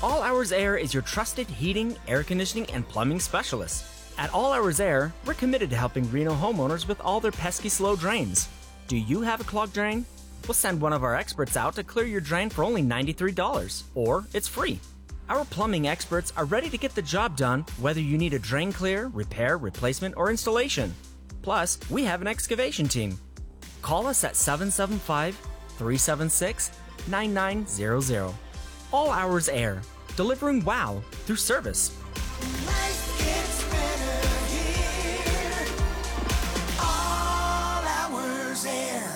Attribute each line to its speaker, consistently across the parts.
Speaker 1: All Hours Air is your trusted heating, air conditioning, and plumbing specialist. At All Hours Air, we're committed to helping Reno homeowners with all their pesky slow drains. Do you have a clogged drain? We'll send one of our experts out to clear your drain for only $93, or it's free. Our plumbing experts are ready to get the job done, whether you need a drain clear, repair, replacement, or installation. Plus, we have an excavation team. Call us at 775-376-9900. All Hours Air, delivering wow through service.
Speaker 2: Life gets better here. All Hours Air.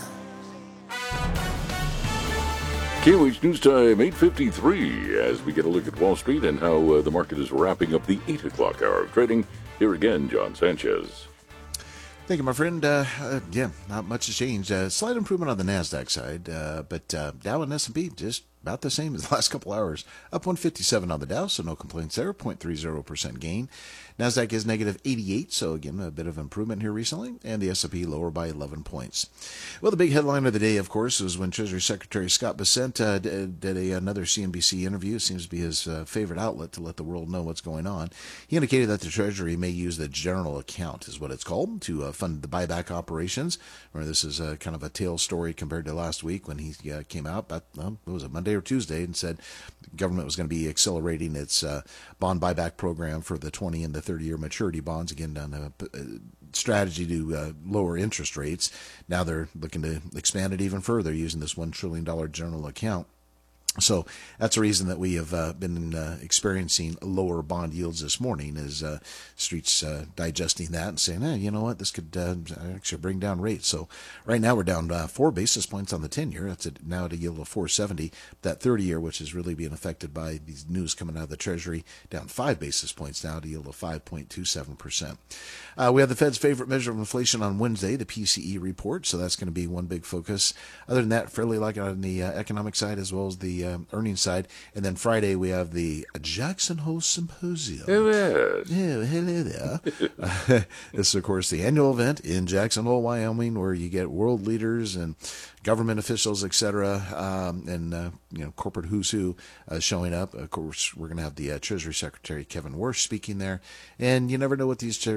Speaker 3: KOH News Time, 8:53, as we get a look at Wall Street and how the market is wrapping up the 8 o'clock hour of trading. Here again, John Sanchez.
Speaker 4: Thank you, my friend. Not much has changed. Slight improvement on the NASDAQ side, but Dow and S&P just about the same as the last couple hours. Up 157 on the Dow, so no complaints there. 0.30% gain. NASDAQ is negative 88, so again, a bit of improvement here recently. And the S&P lower by 11 points. Well, the big headline of the day, of course, was when Treasury Secretary Scott Bessent did another CNBC interview. It seems to be his favorite outlet to let the world know what's going on. He indicated that the Treasury may use the general account, is what it's called, to fund the buyback operations. Remember, this is kind of a tail story compared to last week when he came out, what was it, Monday or Tuesday, and said the government was going to be accelerating its bond buyback program for the 20 and the 30-year maturity bonds, again, down a strategy to lower interest rates. Now they're looking to expand it even further using this $1 trillion general account. So that's the reason that we have been experiencing lower bond yields this morning, is streets digesting that and saying, you know what, this could actually bring down rates. So right now we're down 4 basis points on the 10-year. That's now at a yield of 4.70. That 30-year, which is really being affected by these news coming out of the Treasury, down 5 basis points now at a yield of 5.27%. We have the Fed's favorite measure of inflation on Wednesday, the PCE report. So that's going to be one big focus. Other than that, fairly like on the economic side as well as the earnings side. And then Friday we have the Jackson Hole Symposium.
Speaker 3: Hello.
Speaker 4: Hello there. This is, of course, the annual event in Jackson Hole, Wyoming, where you get world leaders and government officials, etc., and corporate who's who showing up. Of course, we're going to have the Treasury Secretary Kevin Warsh speaking there, and you never know what these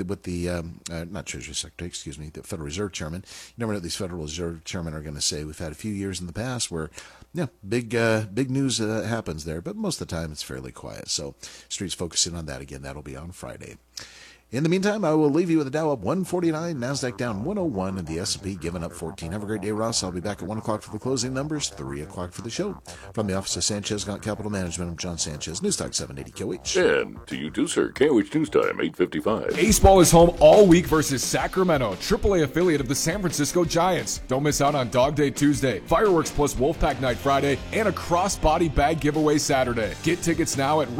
Speaker 4: not Treasury Secretary, excuse me, the Federal Reserve Chairman. You never know what these Federal Reserve Chairmen are going to say. We've had a few years in the past where, big news happens there, but most of the time it's fairly quiet. So, streets focusing on that again. That'll be on Friday. In the meantime, I will leave you with the Dow up 149, NASDAQ down 101, and the S&P giving up 14. Have a great day, Ross. I'll be back at 1 o'clock for the closing numbers, 3 o'clock for the show. From the office of Sanchez Gaunt Capital Management, I'm John Sanchez, News Talk 780 KOH.
Speaker 3: And to you too, sir. KOH News Time, 8:55.
Speaker 5: Ace Ball is home all week versus Sacramento, AAA affiliate of the San Francisco Giants. Don't miss out on Dog Day Tuesday, fireworks plus Wolfpack Night Friday, and a cross-body bag giveaway Saturday. Get tickets now at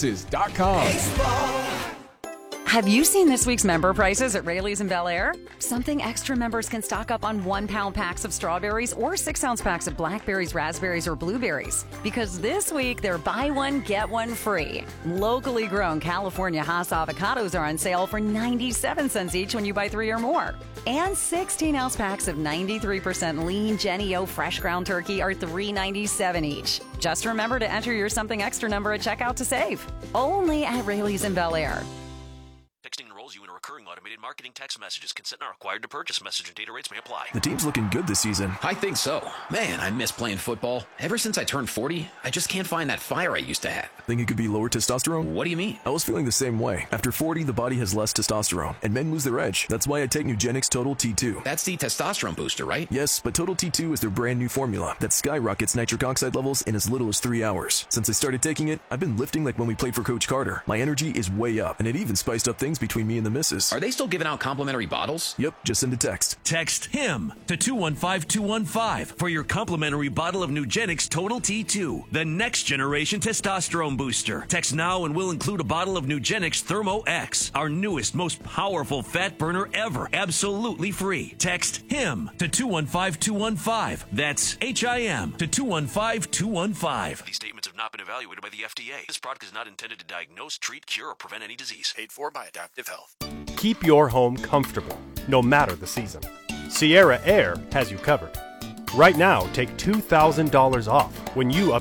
Speaker 5: RenoAces.com.
Speaker 6: Have you seen this week's member prices at Rayleigh's in Bel Air? Something extra members can stock up on 1-pound packs of strawberries or 6-ounce packs of blackberries, raspberries, or blueberries. Because this week, they're buy one, get one free. Locally grown California Hass avocados are on sale for 97 cents each when you buy 3 or more. And 16-ounce packs of 93% lean Jenny O fresh ground turkey are $3.97 each. Just remember to enter your something extra number at checkout to save. Only at Rayleigh's in Bel Air.
Speaker 7: Texting enrolls you in a recurring automated marketing text messages. Consent not required to purchase. Message and data rates may apply.
Speaker 8: The team's looking good this season.
Speaker 9: I think so. Man, I miss playing football. Ever since I turned 40, I just can't find that fire I used to have.
Speaker 8: Think it could be lower testosterone?
Speaker 9: What do you mean?
Speaker 8: I was feeling the same way. After 40, the body has less testosterone, and men lose their edge. That's why I take Nugenix Total T2.
Speaker 9: That's the testosterone booster, right?
Speaker 8: Yes, but Total T2 is their brand new formula that skyrockets nitric oxide levels in as little as 3 hours. Since I started taking it, I've been lifting like when we played for Coach Carter. My energy is way up, and it even spiced up things between me and the missus.
Speaker 9: Are they still giving out complimentary bottles?
Speaker 8: Yep, just send a text.
Speaker 10: Text HIM to 215-215 for your complimentary bottle of Nugenix Total T2, the next generation testosterone booster. Text now and we'll include a bottle of Nugenix Thermo X, our newest, most powerful fat burner ever, absolutely free. Text HIM to 215-215. That's HIM to 215-215.
Speaker 7: These statements have not been evaluated by the FDA. This product is not intended to diagnose, treat, cure, or prevent any disease.
Speaker 11: Paid for by Adaptive Health.
Speaker 12: Keep your home comfortable, no matter the season. Sierra Air has you covered. Right now, take $2,000 off when you